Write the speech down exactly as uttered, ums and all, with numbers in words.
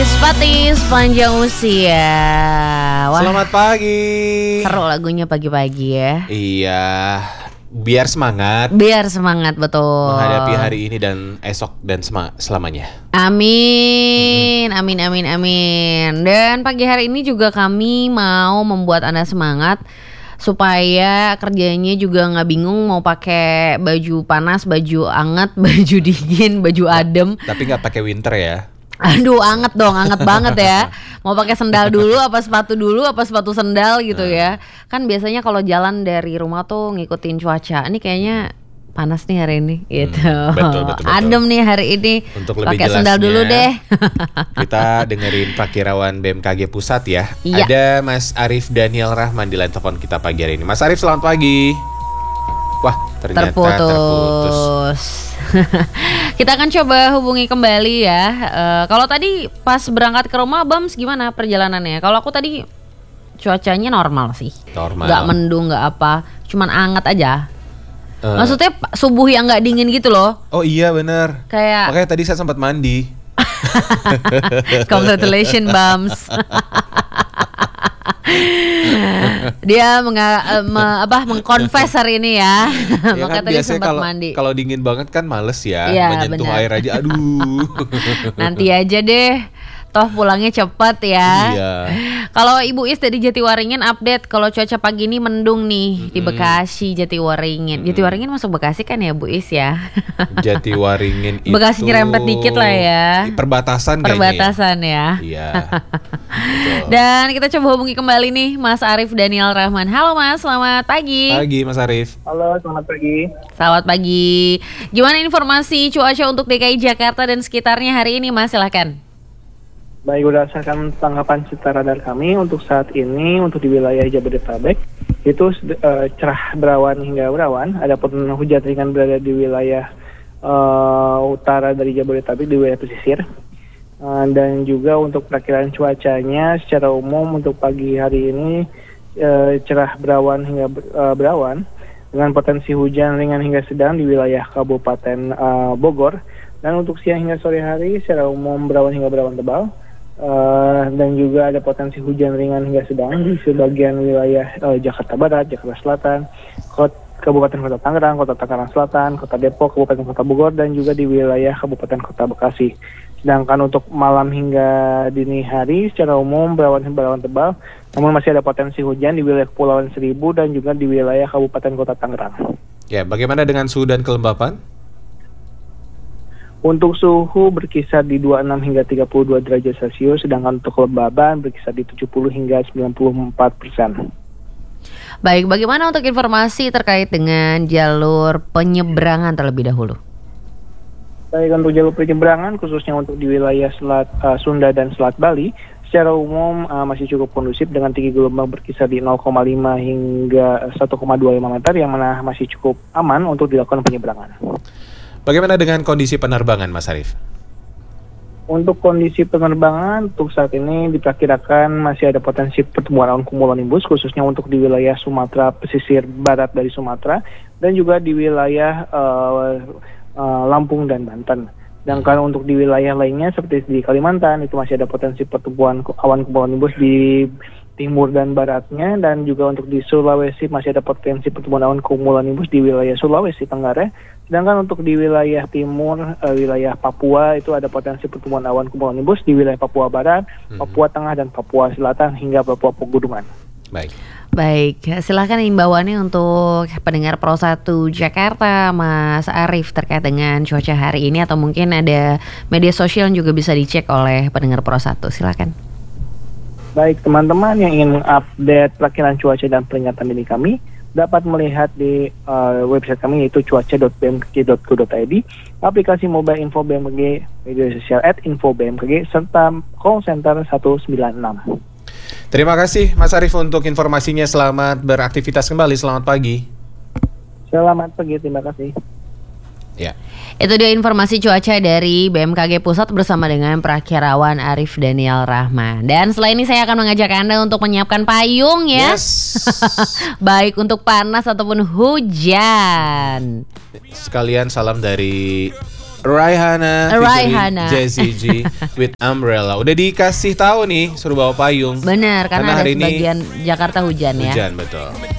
Pati sepanjang usia. Wah, selamat pagi. Seru lagunya pagi-pagi ya. Iya, biar semangat. Biar semangat, betul. Menghadapi hari ini dan esok dan sema- selamanya. Amin, hmm. amin, amin, amin. Dan pagi hari ini juga kami mau membuat Anda semangat supaya kerjanya juga nggak bingung mau pakai baju panas, baju anget, baju dingin, baju adem. Tapi nggak pakai winter ya. Aduh, anget dong, anget banget ya. Mau pakai sendal dulu, apa sepatu dulu, apa sepatu sendal gitu ya. Kan biasanya kalau jalan dari rumah tuh ngikutin cuaca. Ini kayaknya panas nih hari ini, gitu. Hmm, betul, betul, betul. Adem nih hari ini. Untuk lebih pakai jelasnya, sendal dulu deh. Kita dengerin Prakirawan B M K G Pusat ya. Iya. Ada Mas Arif Daniel Rahman di line telepon kita pagi hari ini. Mas Arif, selamat pagi. Wah, ternyata terputus. terputus. Kita akan coba hubungi kembali ya. Uh, kalau tadi pas berangkat ke rumah, Bams, gimana perjalanannya? Kalau aku tadi cuacanya normal sih. Normal. Gak mendung, gak apa. Cuman anget aja. Uh. Maksudnya subuh yang gak dingin gitu loh. Oh iya benar. Kayak. Makanya tadi saya sempat mandi. Congratulations, Bams. Dia menga, me, apa mengkonfes hari ini ya. Ya Maka kan, tadi sempat kalo, mandi. Kalau dingin banget kan males ya, ya menyentuh bener. Air aja. Aduh. Nanti aja deh. Toh pulangnya cepat ya. Iya. Kalau Ibu Is dari Jatiwaringin update kalau cuaca pagi ini mendung nih mm-hmm. di Bekasi, Jatiwaringin. Mm-hmm. Jatiwaringin masuk Bekasi kan ya Bu Is ya? Jatiwaringin itu Bekasi nyerempet dikit lah ya. Perbatasan kayaknya. Perbatasan ya. Iya. Dan kita coba hubungi kembali nih Mas Arif Daniel Rahman. Halo Mas, selamat pagi. Pagi Mas Arif. Halo, selamat pagi. Selamat pagi. Gimana informasi cuaca untuk D K I Jakarta dan sekitarnya hari ini Mas? Silahkan. Baik, berdasarkan tanggapan Cita Radar kami untuk saat ini untuk di wilayah Jabodetabek itu uh, cerah berawan hingga berawan. Adapun hujan ringan berada di wilayah uh, utara dari Jabodetabek di wilayah pesisir. Uh, dan juga untuk perakiraan cuacanya secara umum untuk pagi hari ini uh, cerah berawan hingga uh, berawan dengan potensi hujan ringan hingga sedang di wilayah Kabupaten uh, Bogor. Dan untuk siang hingga sore hari secara umum berawan hingga berawan tebal. Uh, dan juga ada potensi hujan ringan hingga sedang di sebagian wilayah uh, Jakarta Barat, Jakarta Selatan, Kota, Kabupaten Kota Tangerang, Kota Tangerang Selatan, Kota Depok, Kabupaten Kota Bogor, dan juga di wilayah Kabupaten Kota Bekasi. Sedangkan untuk malam hingga dini hari secara umum berawan hingga berawan tebal, namun masih ada potensi hujan di wilayah Kepulauan Seribu dan juga di wilayah Kabupaten Kota Tangerang. Ya, bagaimana dengan suhu dan kelembapan? Untuk suhu berkisar di dua puluh enam hingga tiga puluh dua derajat Celcius, sedangkan untuk kelembaban berkisar di tujuh puluh hingga sembilan puluh empat persen. Baik, bagaimana untuk informasi terkait dengan jalur penyeberangan terlebih dahulu? Baik, untuk jalur penyeberangan khususnya untuk di wilayah Selat uh, Sunda dan Selat Bali, secara umum uh, masih cukup kondusif dengan tinggi gelombang berkisar di nol koma lima hingga satu koma dua lima meter yang mana masih cukup aman untuk dilakukan penyeberangan. Bagaimana dengan kondisi penerbangan, Mas Arif? Untuk kondisi penerbangan, untuk saat ini diperkirakan masih ada potensi pertumbuhan awan cumulonimbus, khususnya untuk di wilayah Sumatera, pesisir barat dari Sumatera, dan juga di wilayah uh, uh, Lampung dan Banten. Sedangkan untuk di wilayah lainnya, seperti di Kalimantan, itu masih ada potensi pertumbuhan awan cumulonimbus di timur dan baratnya, dan juga untuk di Sulawesi masih ada potensi pertumbuhan awan cumulonimbus di wilayah Sulawesi Tenggara. Sedangkan untuk di wilayah timur, uh, wilayah Papua itu ada potensi pertumbuhan awan cumulonimbus di wilayah Papua Barat, hmm. Papua Tengah dan Papua Selatan hingga Papua Pegunungan. Baik. Baik, silahkan imbauannya untuk pendengar Pro satu Jakarta, Mas Arif, terkait dengan cuaca hari ini, atau mungkin ada media sosial yang juga bisa dicek oleh pendengar Pro satu. Silakan. Baik, teman-teman yang ingin update perakiran cuaca dan peringatan dini kami dapat melihat di uh, website kami yaitu cuaca dot b m k g dot go dot i d, aplikasi mobile info B M K G, media sosial at info B M K G, serta call center satu sembilan enam. Terima kasih Mas Arif untuk informasinya. Selamat beraktivitas kembali. Selamat pagi. Selamat pagi, terima kasih. Ya. Itu dia informasi cuaca dari B M K G Pusat bersama dengan Prakirawan Arif Daniel Rahman. Dan setelah ini saya akan mengajak Anda untuk menyiapkan payung ya. Yes. Baik untuk panas ataupun hujan. Sekalian salam dari Raihana, Raihana. Jessie J with Umbrella. Udah dikasih tahu nih suruh bawa payung. Bener, karena, Karena ada hari ini sebagian Jakarta hujan, ya. Hujan betul.